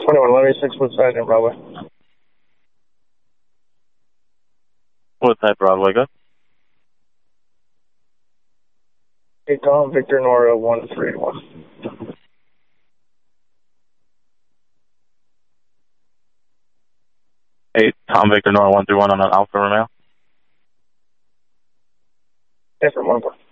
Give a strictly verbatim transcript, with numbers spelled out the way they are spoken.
twenty-one, let me six foot side in Broadway. What type Broadway, go? Hey, Tom, Victor, Nora, one three one. Hey, Tom, Victor, Nora, one three one on an Alpha Romeo. Yes, sir, one four.